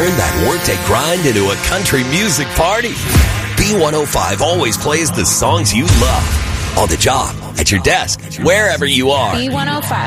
turn that workday grind into a country music party. B105 always plays the songs you love. On the job, at your desk, wherever you are. B105.